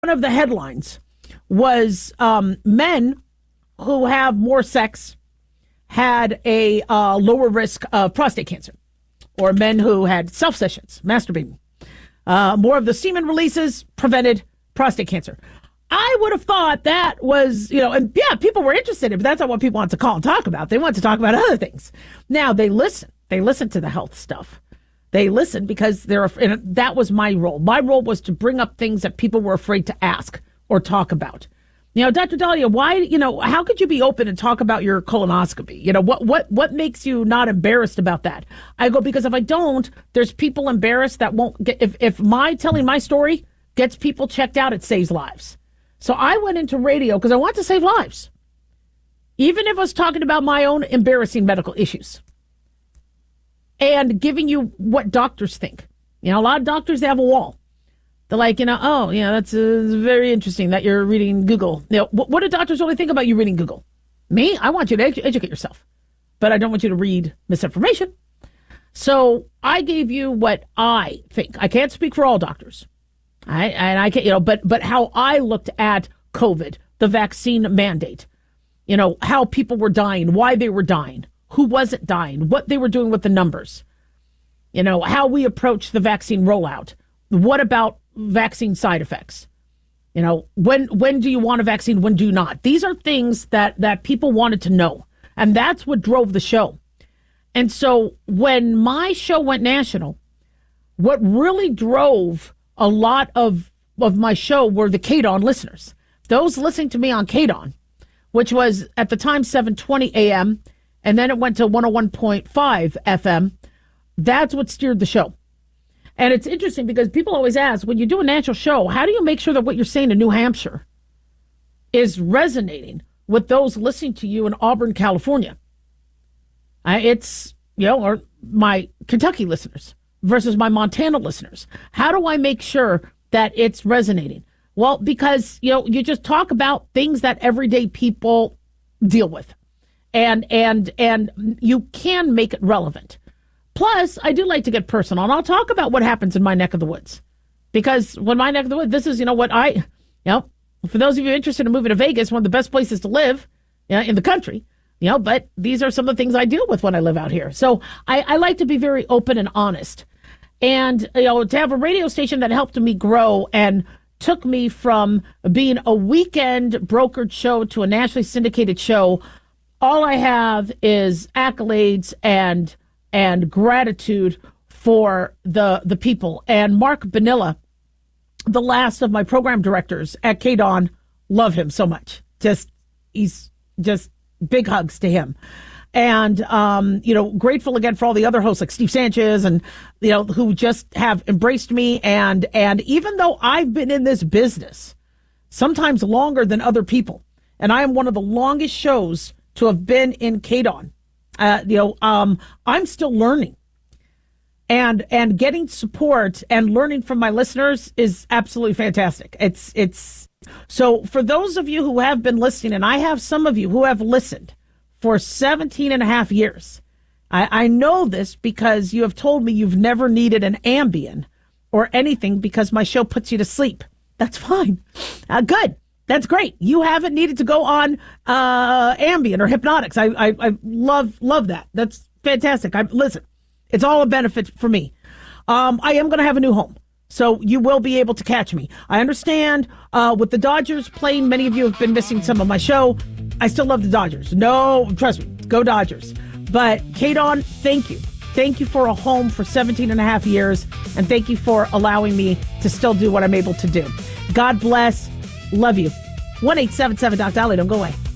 one of the headlines was men who have more sex had a lower risk of prostate cancer, or men who had self-sessions, masturbating. More of the semen releases prevented prostate cancer. I would have thought that was, and yeah, people were interested in it, but that's not what people want to call and talk about. They want to talk about other things. Now, they listen. They listen to the health stuff. They listen because that was my role. My role was to bring up things that people were afraid to ask or talk about. Dr. Daliah, why, how could you be open and talk about your colonoscopy? What makes you not embarrassed about that? I go, because if I don't, there's people embarrassed that won't get, if my telling my story gets people checked out, it saves lives. So I went into radio because I want to save lives. Even if I was talking about my own embarrassing medical issues and giving you what doctors think. A lot of doctors, they have a wall. They're like, that's very interesting that you're reading Google. What do doctors really think about you reading Google? Me? I want you to educate yourself, but I don't want you to read misinformation. So I gave you what I think. I can't speak for all doctors. I can't, but how I looked at COVID, the vaccine mandate, how people were dying, why they were dying, who wasn't dying, what they were doing with the numbers, how we approach the vaccine rollout. What about vaccine side effects? When do you want a vaccine? When do you not? These are things that people wanted to know. And that's what drove the show. And so when my show went national, what really drove a lot of my show were the KDON listeners. Those listening to me on KDON, which was at the time 720 a.m., and then it went to 101.5 FM. That's what steered the show. And it's interesting because people always ask, when you do a national show, how do you make sure that what you're saying in New Hampshire is resonating with those listening to you in Auburn, California? It's, or my Kentucky listeners versus my Montana listeners. How do I make sure that it's resonating? Well, because, you just talk about things that everyday people deal with. And you can make it relevant. Plus, I do like to get personal, and I'll talk about what happens in my neck of the woods. Because when my neck of the woods, this is, for those of you interested in moving to Vegas, one of the best places to live in the country, but these are some of the things I deal with when I live out here. So I like to be very open and honest. And, to have a radio station that helped me grow and took me from being a weekend brokered show to a nationally syndicated show, all I have is accolades and gratitude for the people. And Mark Bonilla, the last of my program directors at KDON, love him so much. He's just big hugs to him. And, grateful again for all the other hosts like Steve Sanchez and, who just have embraced me. And even though I've been in this business sometimes longer than other people, and I am one of the longest shows to have been in KDON, I'm still learning, and getting support and learning from my listeners is absolutely fantastic. It's so for those of you who have been listening, and I have some of you who have listened for 17 and a half years. I know this because you have told me you've never needed an Ambien or anything because my show puts you to sleep. That's fine. Good. That's great. You haven't needed to go on Ambien or Hypnotics. I love that. That's fantastic. Listen, it's all a benefit for me. I am going to have a new home, so you will be able to catch me. I understand with the Dodgers playing, many of you have been missing some of my show. I still love the Dodgers. No, trust me, go Dodgers. But KDON, thank you. Thank you for a home for 17 and a half years, and thank you for allowing me to still do what I'm able to do. God bless. Love you. 1-877-DOC-DALIAH. Don't go away.